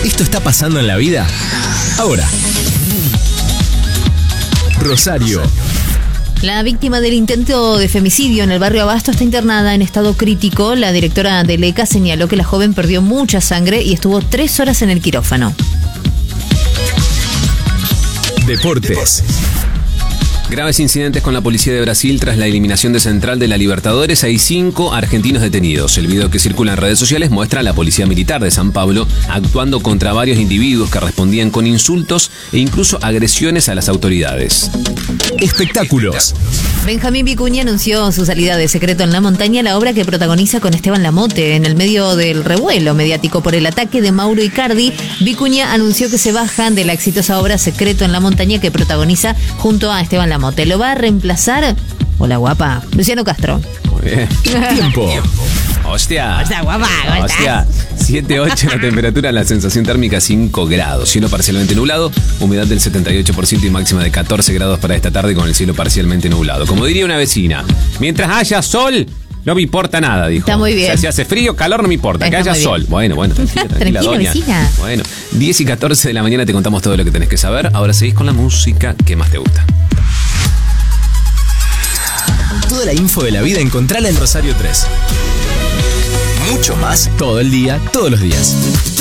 Esto está pasando en la vida ahora. Rosario. La víctima del intento de femicidio en el barrio Abasto está internada en estado crítico. La directora del ECA señaló que la joven perdió mucha sangre y estuvo 3 horas en el quirófano. Deportes. Graves incidentes con la policía de Brasil tras la eliminación de Central de la Libertadores. Hay 5 argentinos detenidos. El video que circula en redes sociales muestra a la policía militar de San Pablo actuando contra varios individuos que respondían con insultos e incluso agresiones a las autoridades. Espectáculos. Benjamín Vicuña anunció su salida de Secreto en la Montaña, la obra que protagoniza con Esteban Lamote. En el medio del revuelo mediático por el ataque de Mauro Icardi, Vicuña anunció que se baja de la exitosa obra Secreto en la Montaña que protagoniza junto a Esteban Lamote. Lo va a reemplazar, hola guapa, Luciano Castro. Muy bien. Tiempo. Hostia. Hola guapa, ¿cómo Hostia. 7-8 la temperatura, la sensación térmica 5 grados. Cielo parcialmente nublado, humedad del 78% y máxima de 14 grados para esta tarde con el cielo parcialmente nublado. Como diría una vecina, mientras haya sol, no me importa nada, dijo. Está muy bien. O sea, si hace frío, calor, no me importa, Está que haya muy sol. bien. Bueno, tranquila, doña. Vecina. Bueno, 10 y 14 de la mañana te contamos todo lo que tenés que saber. Ahora seguís con la música que más te gusta. Toda la info de la vida encontrala en Rosario 3. Mucho más todo el día, todos los días.